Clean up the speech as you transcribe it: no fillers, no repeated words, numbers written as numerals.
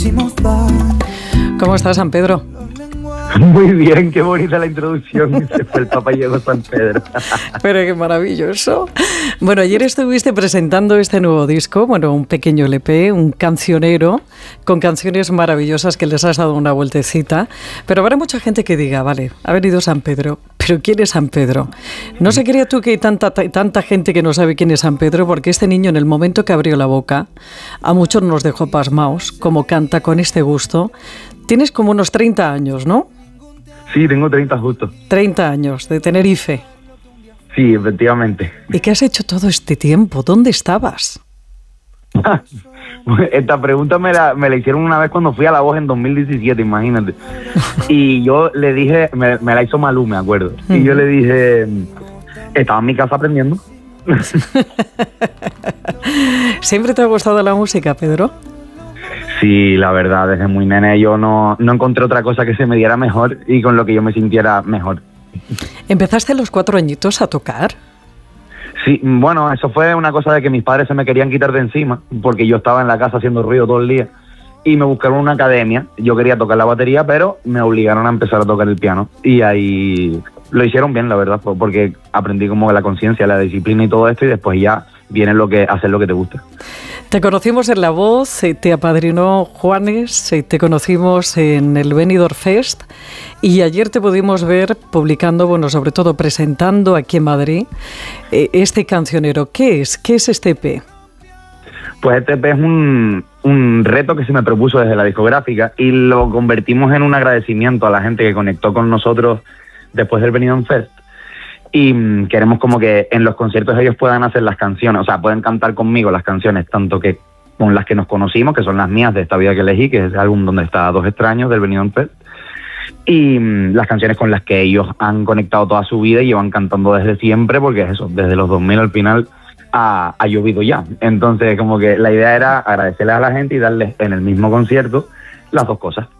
¿Cómo estás, San Pedro? Muy bien, qué bonita la introducción. Se fue el Papa y llegó San Pedro. Pero qué maravilloso. Bueno, ayer estuviste presentando este nuevo disco, bueno, un pequeño LP, un cancionero, con canciones maravillosas que les has dado una vueltecita. Pero habrá mucha gente que diga, vale, ha venido San Pedro, pero ¿quién es San Pedro? ¿No se creía tú que hay tanta gente que no sabe quién es San Pedro? Porque este niño, en el momento que abrió la boca, a muchos nos dejó pasmaos, como canta con este gusto. Tienes como unos 30 años, ¿no? Sí, tengo 30 justo. 30 años, de Tenerife. Sí, efectivamente. ¿Y qué has hecho todo este tiempo? ¿Dónde estabas? Esta pregunta me la hicieron una vez cuando fui a La Voz en 2017, imagínate. Y yo le dije, me la hizo Malú, me acuerdo. Y yo le dije, estaba en mi casa aprendiendo. ¿Siempre te ha gustado la música, Pedro? Sí, la verdad, desde muy nene yo no encontré otra cosa que se me diera mejor y con lo que yo me sintiera mejor. ¿Empezaste a los 4 añitos a tocar? Sí, bueno, eso fue una cosa de que mis padres se me querían quitar de encima porque yo estaba en la casa haciendo ruido todo el día y me buscaron una academia. Yo quería tocar la batería, pero me obligaron a empezar a tocar el piano y ahí lo hicieron bien, la verdad, porque aprendí como la conciencia, la disciplina y todo esto y después ya viene hacer lo que te gusta. Te conocimos en La Voz, te apadrinó Juanes, te conocimos en el Benidorm Fest y ayer te pudimos ver publicando, bueno, sobre todo presentando aquí en Madrid este cancionero. ¿Qué es? ¿Qué es este EP? Pues este EP es un reto que se me propuso desde la discográfica y lo convertimos en un agradecimiento a la gente que conectó con nosotros después del Benidorm Fest. Y queremos como que en los conciertos ellos puedan hacer las canciones, o sea, pueden cantar conmigo las canciones, tanto que con las que nos conocimos, que son las mías de Esta Vida que Elegí, que es el álbum donde está Dos Extraños del Benidorm Fest, y las canciones con las que ellos han conectado toda su vida y llevan cantando desde siempre, porque es eso, desde los 2000 al final ha llovido ya. Entonces como que la idea era agradecerles a la gente y darles en el mismo concierto las dos cosas.